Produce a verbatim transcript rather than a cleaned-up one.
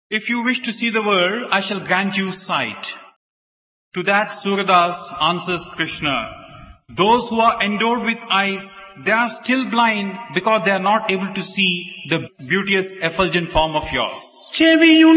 If you wish to see the world, I shall grant you sight. To that Suradas answers Krishna, those who are endowed with eyes, they are still blind because they are not able to see the beauteous effulgent form of yours. చెవియు